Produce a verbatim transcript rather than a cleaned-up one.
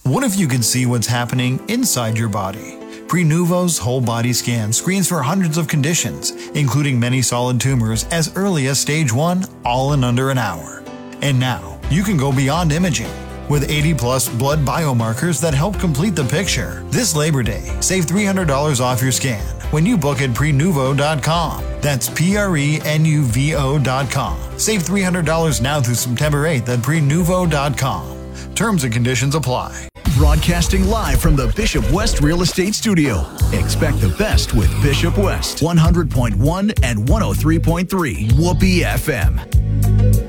What if you could see what's happening inside your body? Prenuvo's whole body scan screens for hundreds of conditions, including many solid tumors as early as stage one, all in under an hour. And now, you can go beyond imaging. With eighty plus blood biomarkers that help complete the picture. This Labor Day, save three hundred dollars off your scan when you book at prenuvo dot com. That's P R E N U V O dot com. Save three hundred dollars now through September eighth at prenuvo dot com. Terms and conditions apply. Broadcasting live from the Bishop West Real Estate Studio. Expect the best with Bishop West. one hundred point one and one oh three point three Whoopee F M.